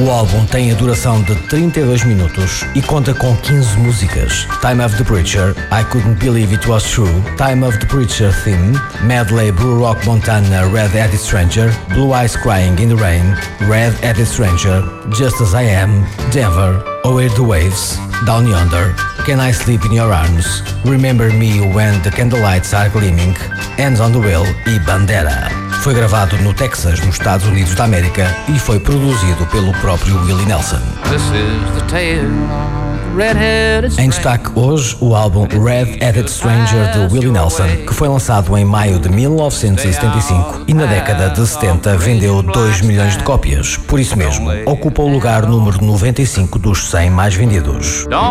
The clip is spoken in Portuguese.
O álbum tem a duração de 32 minutos e conta com 15 músicas: Time of the Preacher, I Couldn't Believe It Was True, Time of the Preacher Theme, Medley Blue Rock Montana Red-Headed Stranger, Blue Eyes Crying in the Rain, Red-Headed Stranger, Just As I Am, Denver, O'er the Waves, Down Yonder, Can I Sleep in Your Arms, Remember Me When the Candlelights Are Gleaming, Hands on the Wheel e Bandera. Foi gravado no Texas, nos Estados Unidos da América, e foi produzido pelo próprio Willie Nelson. Em destaque hoje, o álbum Red-Headed Stranger de Willie Nelson, que foi lançado em maio de 1975 e na década de 70 vendeu 2 milhões de cópias. Por isso mesmo, ocupa o lugar número 95 dos 100 mais vendidos.